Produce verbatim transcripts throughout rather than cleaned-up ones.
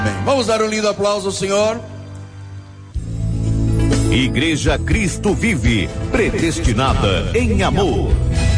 Bem, vamos dar um lindo aplauso ao Senhor. Igreja Cristo Vive, predestinada em amor.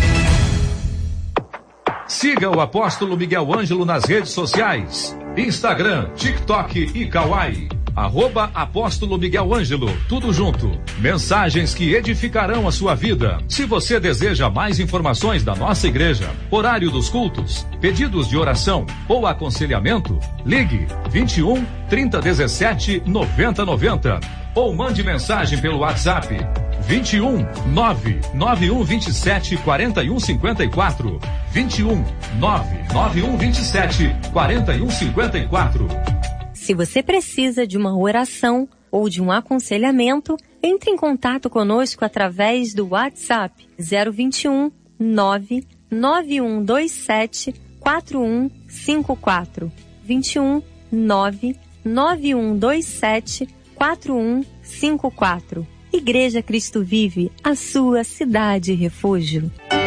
Siga o apóstolo Miguel Ângelo nas redes sociais, Instagram, TikTok e Kawaii. Arroba Apóstolo Miguel Ângelo, tudo junto. Mensagens que edificarão a sua vida. Se você deseja mais informações da nossa igreja, horário dos cultos, pedidos de oração ou aconselhamento, ligue vinte e um, trinta, dezessete, noventa, noventa ou mande mensagem pelo WhatsApp vinte e um, nove nove um vinte e sete, quarenta e um cinquenta e quatro. vinte e um, nove nove um vinte e sete, quarenta e um cinquenta e quatro. Se você precisa de uma oração ou de um aconselhamento, entre em contato conosco através do WhatsApp zero vinte e um, nove nove um dois sete, quatro um cinco quatro. vinte e um, nove nove um dois sete, quatro um cinco quatro. Igreja Cristo Vive, a sua cidade refúgio.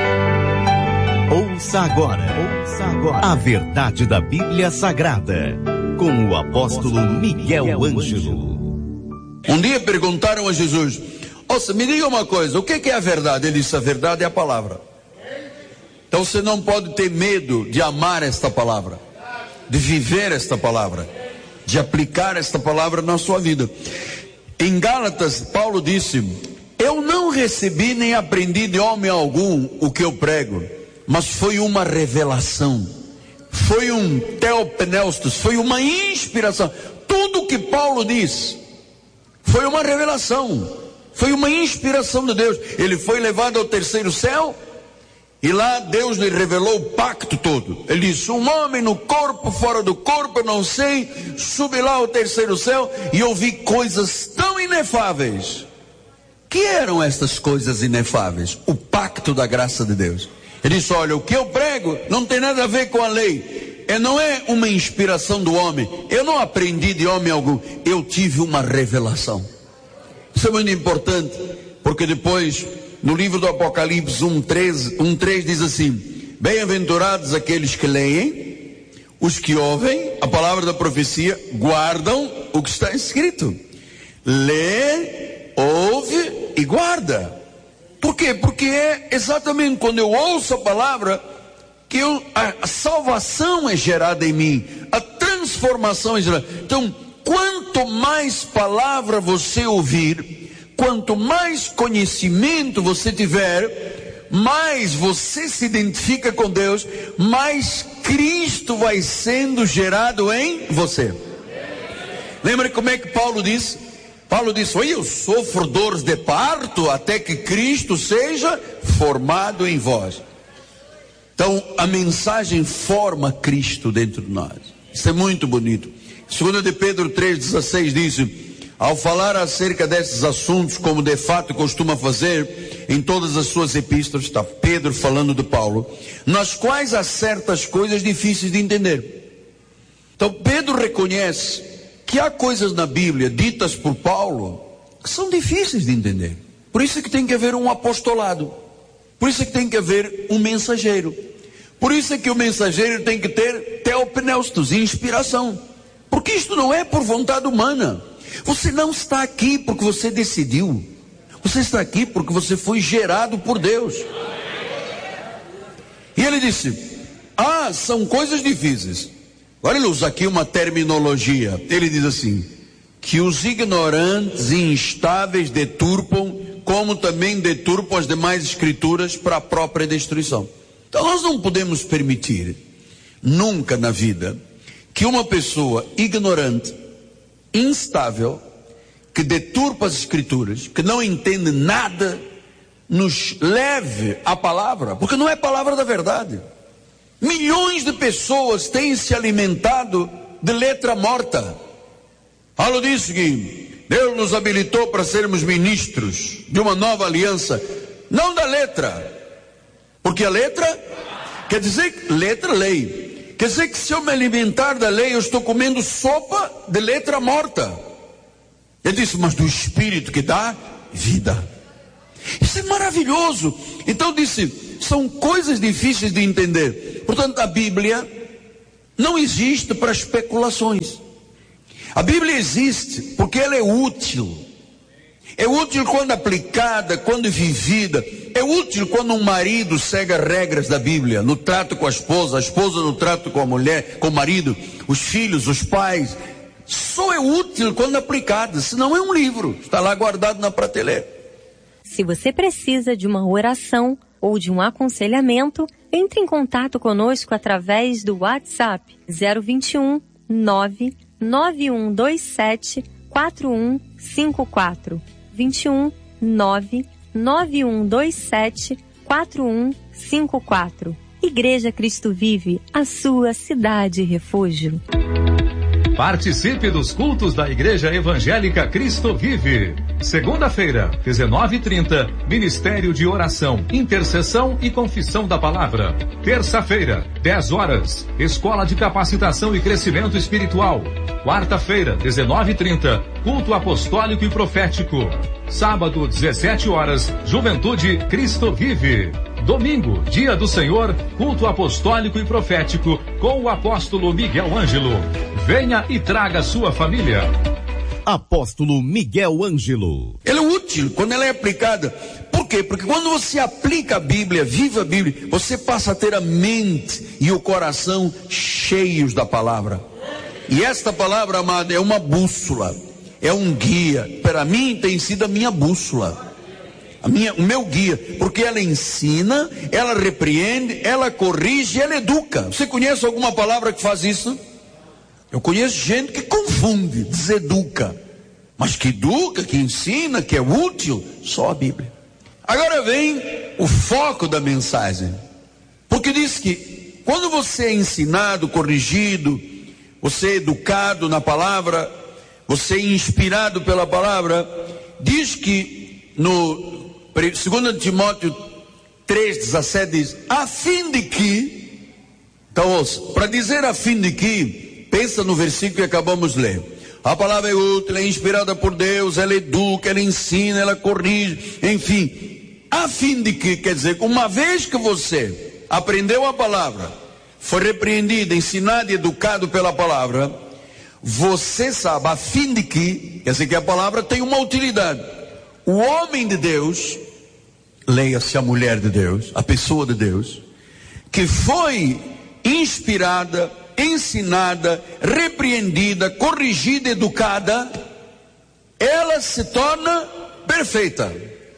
Ouça agora, ouça agora a verdade da Bíblia Sagrada, com o apóstolo Miguel Ângelo. Um dia perguntaram a Jesus: ouça, me diga uma coisa, o que é a verdade? Ele disse: a verdade é a palavra. Então você não pode ter medo de amar esta palavra, de viver esta palavra, de aplicar esta palavra na sua vida. Em Gálatas, Paulo disse: eu não recebi nem aprendi de homem algum o que eu prego, mas foi uma revelação, foi um teopneustos, foi uma inspiração. Tudo que Paulo diz foi uma revelação, foi uma inspiração de Deus. Ele foi levado ao terceiro céu e lá Deus lhe revelou o pacto todo. Ele disse: um homem no corpo, fora do corpo, eu não sei. Subi lá ao terceiro céu e ouvi coisas tão inefáveis. Que eram estas coisas inefáveis? O pacto da graça de Deus. Ele disse: olha, o que eu prego não tem nada a ver com a lei, é, não é uma inspiração do homem, eu não aprendi de homem algum, eu tive uma revelação. Isso é muito importante, porque depois no livro do Apocalipse um, três diz assim: bem-aventurados aqueles que leem, os que ouvem a palavra da profecia, guardam o que está escrito. Lê, ouve e guarda. Por quê? Porque é exatamente quando eu ouço a palavra que eu, a, a salvação é gerada em mim, a transformação é gerada. Então, quanto mais palavra você ouvir, quanto mais conhecimento você tiver, mais você se identifica com Deus, mais Cristo vai sendo gerado em você. Lembra como é que Paulo disse? Paulo disse: olha, eu sofro dores de parto até que Cristo seja formado em vós. Então a mensagem forma Cristo dentro de nós. Isso é muito bonito. Segunda de Pedro três, dezesseis diz: ao falar acerca desses assuntos, como de fato costuma fazer em todas as suas epístolas, está Pedro falando de Paulo, nas quais há certas coisas difíceis de entender. Então Pedro reconhece que há coisas na Bíblia ditas por Paulo que são difíceis de entender. Por isso é que tem que haver um apostolado, por isso é que tem que haver um mensageiro, por isso é que o mensageiro tem que ter teopneustos, inspiração, porque isto não é por vontade humana. Você não está aqui porque você decidiu, você está aqui porque você foi gerado por Deus. E ele disse: ah, são coisas difíceis. Agora ele usa aqui uma terminologia. Ele diz assim: que os ignorantes e instáveis deturpam, como também deturpam as demais escrituras para a própria destruição. Então nós não podemos permitir nunca na vida que uma pessoa ignorante, instável, que deturpa as escrituras, que não entende nada, nos leve a palavra, porque não é palavra da verdade. Milhões de pessoas têm se alimentado de letra morta. Paulo disse que Deus nos habilitou para sermos ministros de uma nova aliança, não da letra, porque a letra quer dizer, letra, lei, quer dizer que se eu me alimentar da lei, eu estou comendo sopa de letra morta. Ele disse: mas do Espírito que dá vida. Isso é maravilhoso. Então disse, são coisas difíceis de entender. Portanto, a Bíblia não existe para especulações. A Bíblia existe porque ela é útil. É útil quando aplicada, quando vivida. É útil quando um marido segue as regras da Bíblia, no trato com a esposa, a esposa no trato com a mulher, com o marido, os filhos, os pais. Só é útil quando aplicada, senão é um livro, está lá guardado na prateleira. Se você precisa de uma oração ou de um aconselhamento, entre em contato conosco através do WhatsApp zero vinte e um, nove nove um dois sete, quatro um cinco quatro. vinte e um, nove nove um dois sete, quatro um cinco quatro. Igreja Cristo Vive, a sua cidade refúgio. Participe dos cultos da Igreja Evangélica Cristo Vive. Segunda-feira, dezenove e trinta, Ministério de Oração, Intercessão e Confissão da Palavra. Terça-feira, dez horas, Escola de Capacitação e Crescimento Espiritual. Quarta-feira, dezenove e trinta, Culto Apostólico e Profético. Sábado, dezessete horas, Juventude Cristo Vive. Domingo, Dia do Senhor, Culto Apostólico e Profético, com o apóstolo Miguel Ângelo. Venha e traga sua família. Apóstolo Miguel Ângelo. Ela é útil quando ela é aplicada. Por quê? Porque quando você aplica a Bíblia, viva a Bíblia, você passa a ter a mente e o coração cheios da palavra. E esta palavra, amada, é uma bússola, é um guia. Para mim tem sido a minha bússola. A minha, o meu guia, porque ela ensina, ela repreende, ela corrige, ela educa. Você conhece alguma palavra que faz isso? Eu conheço gente que confunde, deseduca, mas que educa, que ensina, que é útil, só a Bíblia. Agora vem o foco da mensagem, porque diz que quando você é ensinado, corrigido, você é educado na palavra, você é inspirado pela palavra, diz que no segundo Timóteo três, dezessete diz, a fim de que, então ouça, para dizer a fim de que, pensa no versículo que acabamos de ler. A palavra é útil, é inspirada por Deus, ela educa, ela ensina, ela corrige, enfim, a fim de que, quer dizer, uma vez que você aprendeu a palavra, foi repreendido, ensinado e educado pela palavra, você sabe, a fim de que, quer dizer que a palavra tem uma utilidade. O homem de Deus, leia-se a mulher de Deus, a pessoa de Deus, que foi inspirada, ensinada, repreendida, corrigida, educada, ela se torna perfeita.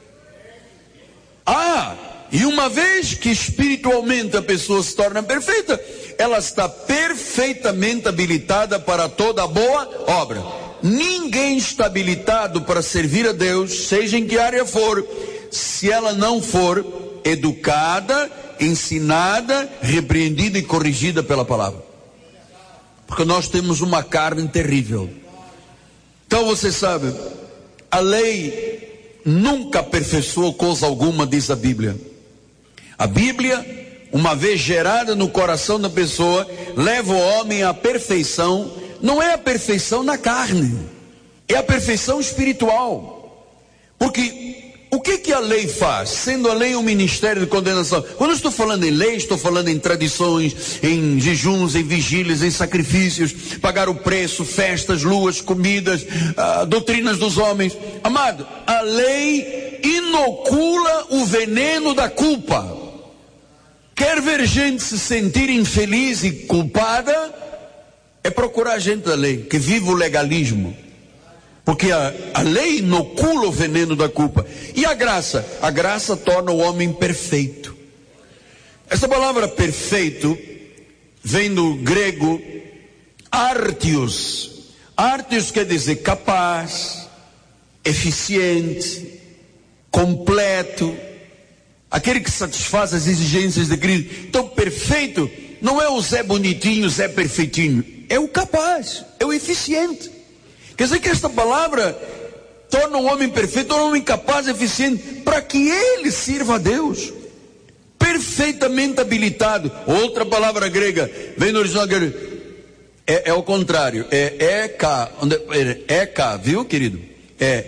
Ah, e uma vez que espiritualmente a pessoa se torna perfeita, ela está perfeitamente habilitada para toda boa obra. Ninguém está habilitado para servir a Deus, seja em que área for, se ela não for educada, ensinada, repreendida e corrigida pela palavra. Porque nós temos uma carne terrível. Então você sabe, a lei nunca aperfeiçoou coisa alguma, diz a Bíblia. A Bíblia, uma vez gerada no coração da pessoa, leva o homem à perfeição. Não é a perfeição na carne, é a perfeição espiritual. Porque o que que a lei faz? Sendo a lei um ministério de condenação. Quando eu estou falando em lei, estou falando em tradições, em jejuns, em vigílias, em sacrifícios, pagar o preço, festas, luas, comidas, ah, doutrinas dos homens. Amado, a lei inocula o veneno da culpa. Quer ver gente se sentir infeliz e culpada? É procurar gente da lei, que vive o legalismo. Porque a, a lei inocula o veneno da culpa. E a graça? A graça torna o homem perfeito. Essa palavra perfeito vem do grego artios. Artios quer dizer capaz, eficiente, completo, aquele que satisfaz as exigências de Cristo. Então perfeito não é o Zé bonitinho, Zé perfeitinho, é o capaz, é o eficiente. Quer dizer que esta palavra torna o homem perfeito, torna o homem capaz, eficiente, para que ele sirva a Deus, perfeitamente habilitado. Outra palavra grega, vem no original grego, é, é o contrário, é eka, é eka, viu querido? É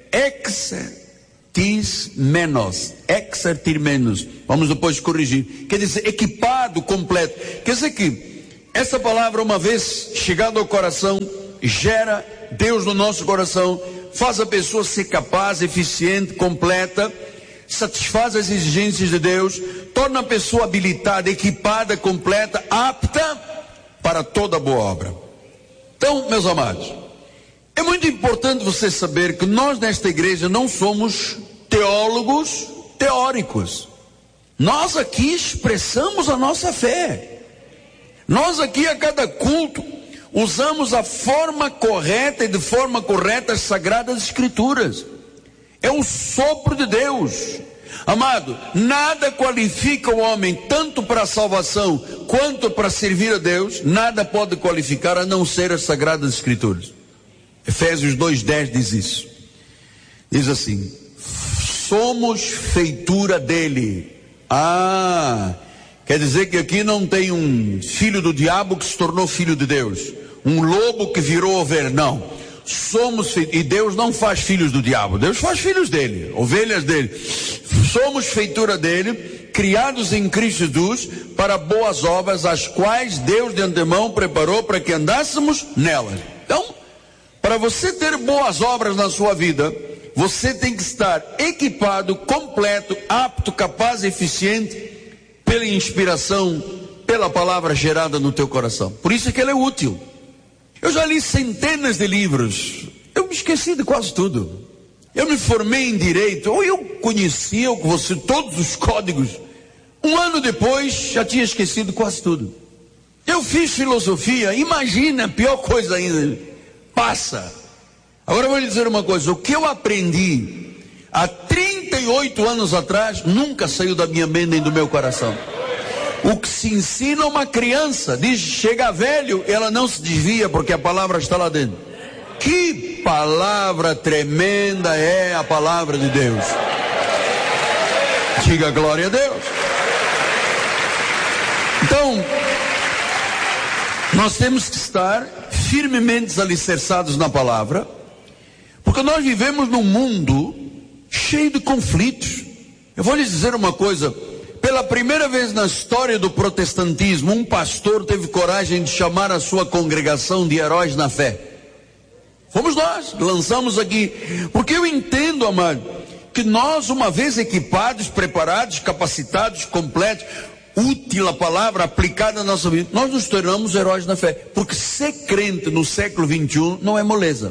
exertis menos, exertir menos, vamos depois corrigir, quer dizer equipado, completo. Quer dizer que essa palavra, uma vez chegada ao coração, gera Deus no nosso coração, faz a pessoa ser capaz, eficiente, completa, satisfaz as exigências de Deus, torna a pessoa habilitada, equipada, completa, apta para toda boa obra. Então, meus amados, é muito importante você saber que nós nesta igreja não somos teólogos teóricos. Nós aqui expressamos a nossa fé. Nós aqui a cada culto usamos a forma correta e de forma correta as Sagradas Escrituras. É o sopro de Deus. Amado, nada qualifica o homem tanto para a salvação quanto para servir a Deus. Nada pode qualificar a não ser as Sagradas Escrituras. Efésios dois, dez diz isso. Diz assim: somos feitura dele. Ah, quer dizer que aqui não tem um filho do diabo que se tornou filho de Deus, um lobo que virou ovelha. Não, somos feitura. E Deus não faz filhos do diabo, Deus faz filhos dele, ovelhas dele. Somos feitura dele, criados em Cristo Jesus para boas obras, as quais Deus de antemão preparou para que andássemos nelas. Então, para você ter boas obras na sua vida, você tem que estar equipado, completo, apto, capaz e eficiente pela inspiração, pela palavra gerada no teu coração. Por isso é que ele é útil. Eu já li centenas de livros, eu me esqueci de quase tudo. Eu me formei em direito, ou eu conhecia ou você todos os códigos. Um ano depois já tinha esquecido quase tudo. Eu fiz filosofia, imagina, pior coisa ainda, passa. Agora eu vou lhe dizer uma coisa, o que eu aprendi há trinta e oito anos atrás, nunca saiu da minha mente nem do meu coração. O que se ensina a uma criança, diz, chega velho, ela não se desvia porque a palavra está lá dentro. Que palavra tremenda é a palavra de Deus. Diga glória a Deus. Então, nós temos que estar firmemente alicerçados na palavra, porque nós vivemos num mundo cheio de conflitos. Eu vou lhes dizer uma coisa, pela primeira vez na história do protestantismo, um pastor teve coragem de chamar a sua congregação de heróis na fé. Fomos nós, lançamos aqui, porque eu entendo, amado, que nós, uma vez equipados, preparados, capacitados, completos, útil a palavra aplicada na nossa vida, nós nos tornamos heróis na fé, porque ser crente no século vinte e um não é moleza.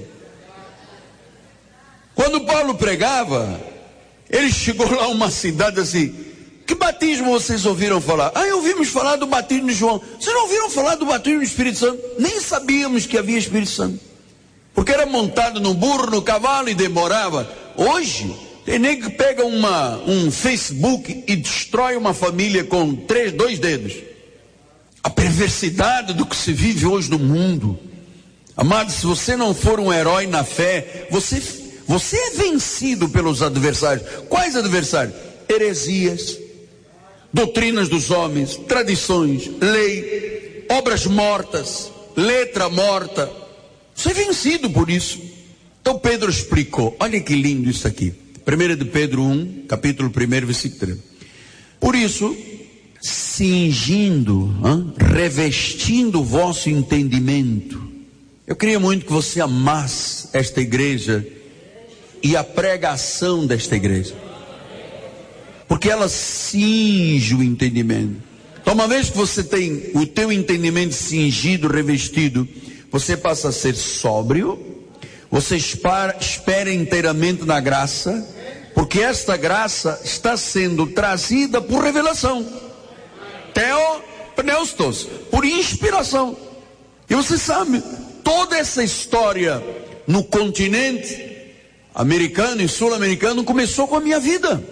Quando Paulo pregava, ele chegou lá a uma cidade assim, que batismo vocês ouviram falar? Ah, ouvimos falar do batismo de João. Vocês não ouviram falar do batismo do Espírito Santo? Nem sabíamos que havia Espírito Santo, porque era montado no burro, no cavalo e demorava. Hoje, tem nem que pega uma, um Facebook e destrói uma família com três, dois dedos. A perversidade do que se vive hoje no mundo. Amado, se você não for um herói na fé, você, você é vencido pelos adversários. Quais adversários? Heresias, doutrinas dos homens, tradições, lei, obras mortas, letra morta. Você é vencido por isso. Então Pedro explicou, olha que lindo isso aqui. primeira de Pedro um, capítulo um, versículo três. Por isso, cingindo, hein, revestindo o vosso entendimento. Eu queria muito que você amasse esta igreja e a pregação desta igreja, porque ela cinge o entendimento. Então, uma vez que você tem o teu entendimento cingido, revestido, você passa a ser sóbrio, você espera, espera inteiramente na graça, porque esta graça está sendo trazida por revelação, teopneustos, por inspiração. E você sabe, toda essa história no continente americano e sul-americano começou com a minha vida.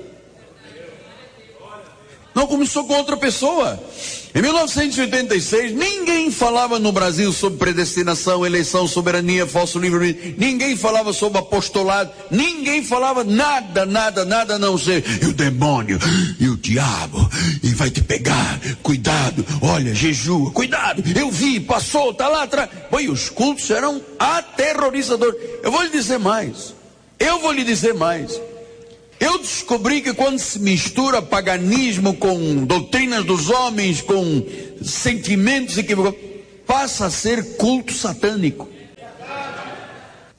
Não começou com outra pessoa. Em mil novecentos e oitenta e seis, ninguém falava no Brasil sobre predestinação, eleição, soberania, falso livre. Ninguém falava sobre apostolado. Ninguém falava nada, nada, nada a não ser, e o demônio, e o diabo, e vai te pegar, cuidado, olha, jejua, cuidado, eu vi, passou, tá lá atrás. Oi, os cultos eram aterrorizadores. Eu vou lhe dizer mais. Eu vou lhe dizer mais. Eu descobri que quando se mistura paganismo com doutrinas dos homens, com sentimentos equivocados, passa a ser culto satânico.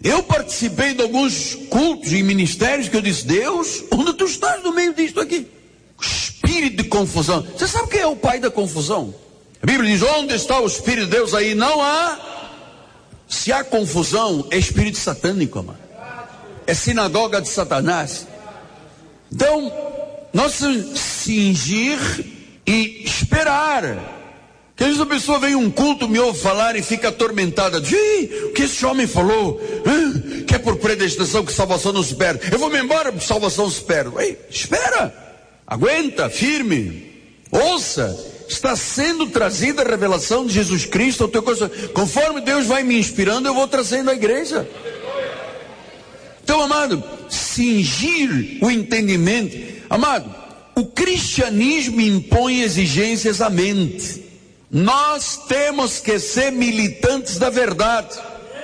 Eu participei de alguns cultos e ministérios que eu disse, Deus, onde tu estás no meio disto aqui? Espírito de confusão. Você sabe quem é o pai da confusão? A Bíblia diz, onde está o Espírito de Deus? Aí não há. Se há confusão, é espírito satânico, amado. É sinagoga de Satanás. Então, nós cingir e esperar. Que às vezes a pessoa vem um culto, me ouve falar e fica atormentada. Diz, o que esse homem falou? Hã? Que é por predestinação que salvação não se perde. Eu vou-me embora porque salvação se perde. Ei, espera. Aguenta, firme. Ouça. Está sendo trazida a revelação de Jesus Cristo ao teu coração. Conforme Deus vai me inspirando, eu vou trazendo a igreja. Então, amado, cingir o entendimento. Amado, o cristianismo impõe exigências à mente. Nós temos que ser militantes da verdade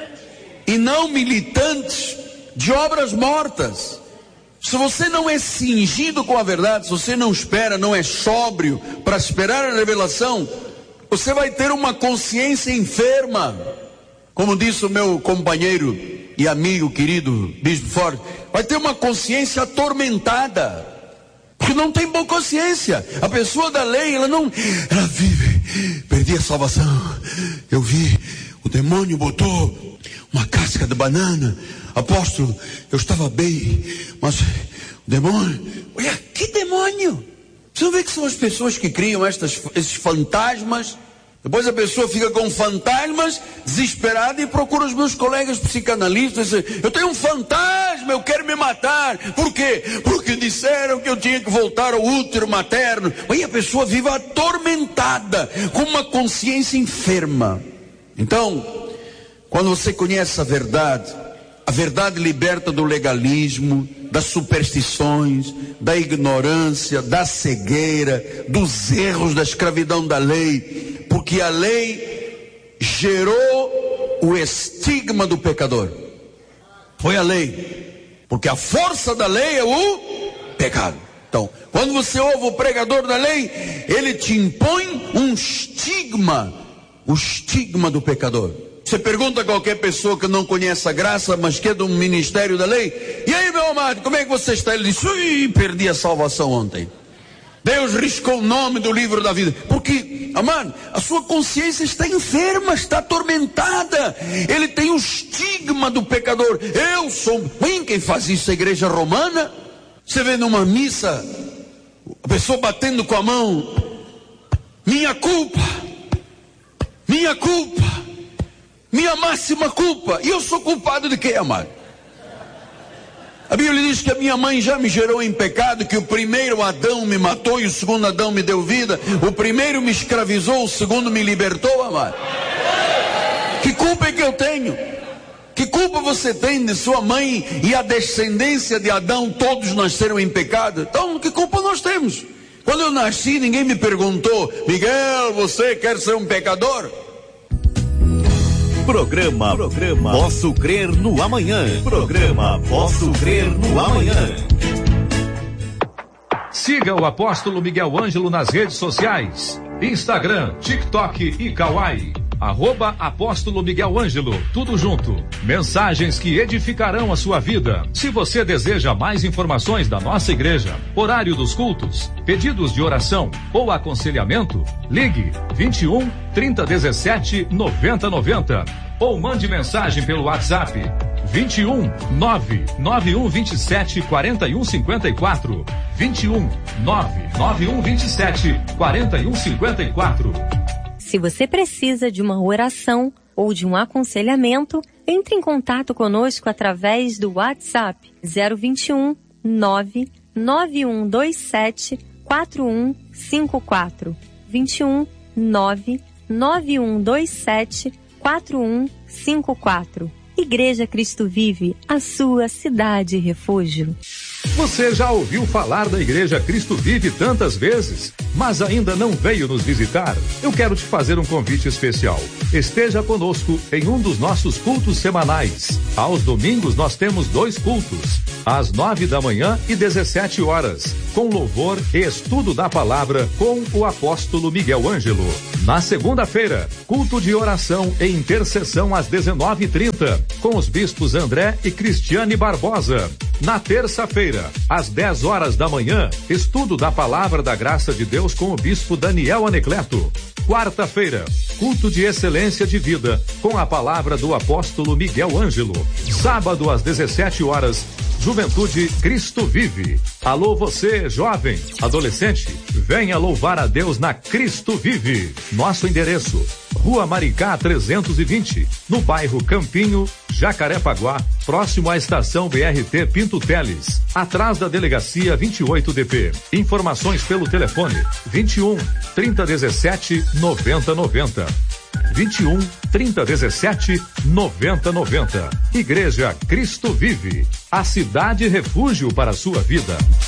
e não militantes de obras mortas. Se você não é cingido com a verdade, se você não espera, não é sóbrio para esperar a revelação, você vai ter uma consciência enferma. Como disse o meu companheiro e amigo querido Bispo Forte, vai ter uma consciência atormentada, porque não tem boa consciência. A pessoa da lei, ela não, ela vive, perdi a salvação, eu vi, o demônio botou uma casca de banana, apóstolo, eu estava bem, mas o demônio, olha, que demônio? Você não vê que são as pessoas que criam estas, esses fantasmas? Depois a pessoa fica com fantasmas, desesperada, e procura os meus colegas psicanalistas e diz, eu tenho um fantasma, eu quero me matar. Por quê? Porque disseram que eu tinha que voltar ao útero materno. Aí a pessoa vive atormentada, com uma consciência enferma. Então, quando você conhece a verdade, a verdade liberta do legalismo, das superstições, da ignorância, da cegueira, dos erros da escravidão da lei, porque a lei gerou o estigma do pecador. Foi a lei, porque a força da lei é o pecado. Então, quando você ouve o pregador da lei, ele te impõe um estigma, o estigma do pecador. Você pergunta a qualquer pessoa que não conhece a graça, mas que é do ministério da lei, e aí, meu amado, como é que você está? Ele diz, ui, perdi a salvação ontem. Deus riscou o nome do livro da vida. Porque, amado, a sua consciência está enferma, está atormentada. Ele tem o estigma do pecador. Eu sou... Bem, quem faz isso é a igreja romana. Você vê numa missa, a pessoa batendo com a mão. Minha culpa. Minha culpa. Minha máxima culpa. E eu sou culpado de quê, amado? A Bíblia diz que a minha mãe já me gerou em pecado, que o primeiro Adão me matou e o segundo Adão me deu vida. O primeiro me escravizou, o segundo me libertou, amado. Que culpa é que eu tenho? Que culpa você tem de sua mãe e a descendência de Adão, todos nasceram em pecado? Então, que culpa nós temos? Quando eu nasci, ninguém me perguntou, Miguel, você quer ser um pecador? Programa, programa Posso Crer no Amanhã. Programa Posso Crer no Amanhã. Siga o Apóstolo Miguel Ângelo nas redes sociais. Instagram, TikTok e Kawaii. Arroba Apóstolo Miguel Ângelo, tudo junto. Mensagens que edificarão a sua vida. Se você deseja mais informações da nossa igreja, horário dos cultos, pedidos de oração ou aconselhamento, ligue vinte e um, trinta, dezessete, noventa, noventa ou mande mensagem pelo WhatsApp vinte e um, nove nove um vinte e sete, quarenta e um cinquenta e quatro. vinte e um, nove nove um vinte e sete, quarenta e um cinquenta e quatro. Se você precisa de uma oração ou de um aconselhamento, entre em contato conosco através do WhatsApp zero vinte e um, nove nove um dois sete, quatro um cinco quatro. vinte e um, nove nove um dois sete, quatro um cinco quatro. Igreja Cristo Vive, a sua cidade refúgio. Você já ouviu falar da Igreja Cristo Vive tantas vezes, mas ainda não veio nos visitar? Eu quero te fazer um convite especial. Esteja conosco em um dos nossos cultos semanais. Aos domingos nós temos dois cultos. às nove da manhã e dezessete horas, com louvor e estudo da palavra com o apóstolo Miguel Ângelo. Na segunda-feira, culto de oração e intercessão às dezenove e trinta, com os bispos André e Cristiane Barbosa. Na terça-feira, às dez horas da manhã, estudo da palavra da graça de Deus com o bispo Daniel Anecleto. Quarta-feira, culto de excelência de vida, com a palavra do apóstolo Miguel Ângelo. Sábado, às dezessete horas, Juventude Cristo Vive. Alô você, jovem, adolescente, venha louvar a Deus na Cristo Vive. Nosso endereço, Rua Maricá trezentos e vinte, no bairro Campinho, Jacarepaguá, próximo à estação B R T Pinto Teles, atrás da delegacia vinte e oito D P. Informações pelo telefone vinte e um, trinta, dezessete, noventa, noventa. vinte e um, trinta, dezessete, noventa, noventa. Igreja Cristo Vive, a cidade refúgio para a sua vida.